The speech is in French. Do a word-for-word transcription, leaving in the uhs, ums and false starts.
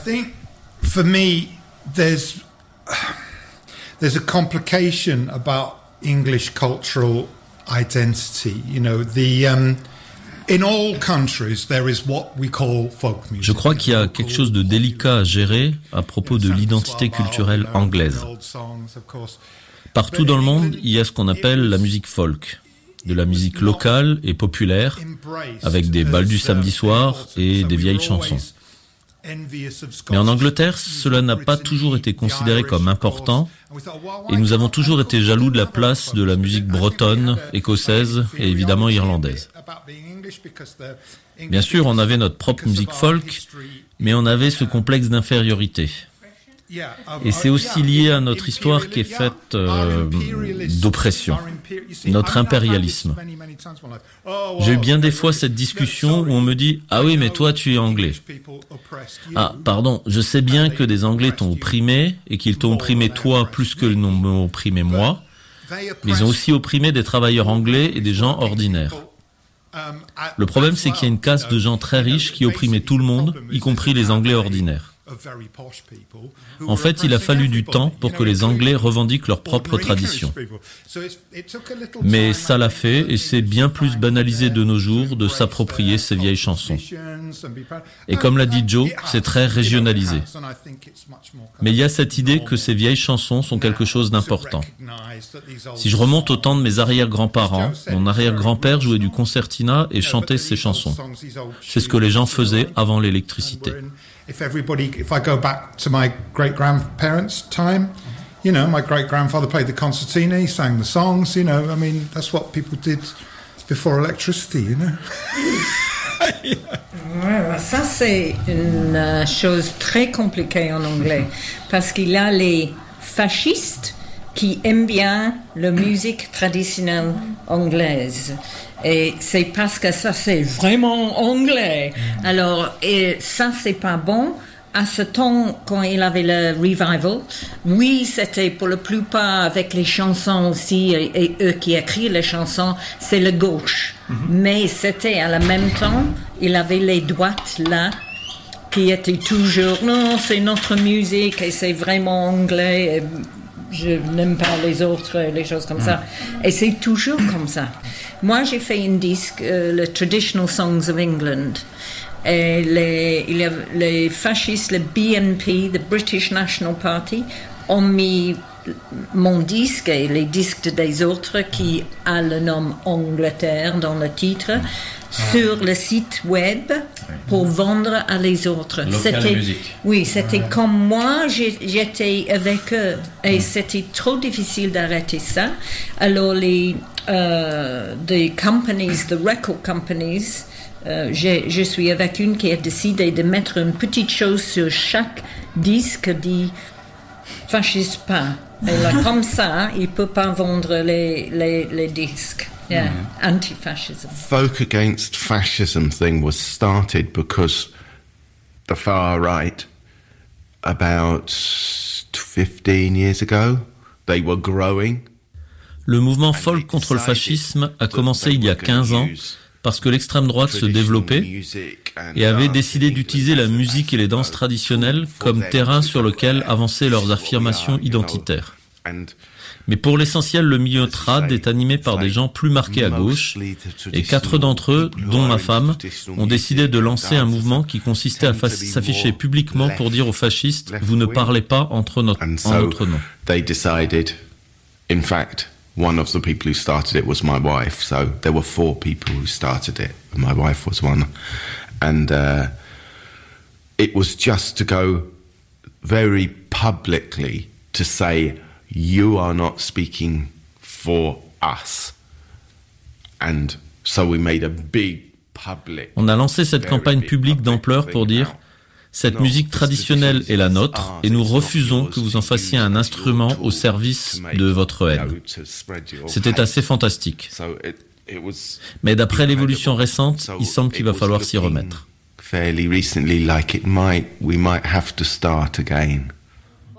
think for me there's there's a complication about English cultural identity. You know, the um, in all countries there is what we call folk music. Je crois qu'il y a quelque chose de délicat à gérer à propos de l'identité culturelle anglaise. Partout dans le monde, il y a ce qu'on appelle la musique folk, de la musique locale et populaire, avec des bals du samedi soir et des vieilles chansons. Mais en Angleterre, cela n'a pas toujours été considéré comme important, et nous avons toujours été jaloux de la place de la musique bretonne, écossaise et évidemment irlandaise. Bien sûr, on avait notre propre musique folk, mais on avait ce complexe d'infériorité. Et c'est aussi lié à notre histoire qui est faite euh, d'oppression, notre impérialisme. J'ai eu bien des fois cette discussion où on me dit « Ah oui, mais toi, tu es anglais. » Ah, pardon, je sais bien que des Anglais t'ont opprimé et qu'ils t'ont opprimé toi plus que l'on m'ont opprimé moi, mais ils ont aussi opprimé des travailleurs anglais et des gens ordinaires. Le problème, c'est qu'il y a une caste de gens très riches qui opprimaient tout le monde, y compris les Anglais ordinaires. En fait, il a fallu du temps pour que les Anglais revendiquent leurs propres traditions. Mais ça l'a fait, et c'est bien plus banalisé de nos jours de s'approprier ces vieilles chansons. Et comme l'a dit Joe, c'est très régionalisé. Mais il y a cette idée que ces vieilles chansons sont quelque chose d'important. Si je remonte au temps de mes arrière-grands-parents, mon arrière-grand-père jouait du concertina et chantait ces chansons. C'est ce que les gens faisaient avant l'électricité. If everybody, if I go back to my great-grandparents' time, you know, my great-grandfather played the concertina, he sang the songs, you know, I mean, that's what people did before electricity, you know. Ouais, ça, c'est une euh, chose très compliquée en anglais, parce qu'il y a les fascistes qui aiment bien la musique traditionnelle anglaise. Et c'est parce que ça, c'est vraiment anglais. Alors, et ça, c'est pas bon. À ce temps, quand il avait le revival, oui, c'était pour la plupart avec les chansons aussi, et, et eux qui écrivent les chansons, c'est la gauche. Mm-hmm. Mais c'était à la même temps, il avait les droites là, qui étaient toujours, non, c'est notre musique et c'est vraiment anglais. Et je n'aime pas les autres, les choses comme ça. Et c'est toujours comme ça. Moi, j'ai fait un disque, euh, le Traditional Songs of England. Et les, il y a les fascistes, le B N P, the British National Party, ont mis mon disque et les disques des autres qui a le nom Angleterre dans le titre sur le site web pour vendre à les autres. Local c'était, music. Oui, c'était ouais. Comme moi, j'étais avec eux et c'était trop difficile d'arrêter ça. Alors les uh, the companies, the record companies, uh, je suis avec une qui a décidé de mettre une petite chose sur chaque disque dit fasciste pas. Et là, comme ça, il peut pas vendre les les, les disques. Yeah, mm. Anti-fascism. Folk against fascism thing was started because the far right, about fifteen years ago, they were growing. Le mouvement folk contre le fascisme a commencé il y a quinze ans parce que l'extrême droite se développait et avait décidé d'utiliser la musique et les danses traditionnelles comme terrain sur lequel avancer leurs affirmations identitaires. Mais pour l'essentiel, le milieu trad est animé par des gens plus marqués à gauche, et quatre d'entre eux, dont ma femme, ont décidé de lancer un mouvement qui consistait à fa- s'afficher publiquement pour dire aux fascistes « Vous ne parlez pas entre notre, en notre nom ». They decided, in fact, one of the people who started it was my wife, so there were four people who started it, and my wife was one. And uh, it was just to go very publicly to say, you are not speaking for us. And so we made a big public. On a lancé cette campagne publique d'ampleur pour dire cette musique traditionnelle est la nôtre et nous refusons que vous en fassiez un instrument au service de votre haine. C'était assez fantastique. Mais d'après l'évolution récente, il semble qu'il va falloir s'y remettre. Fairly recently, like it might, we might have to start again.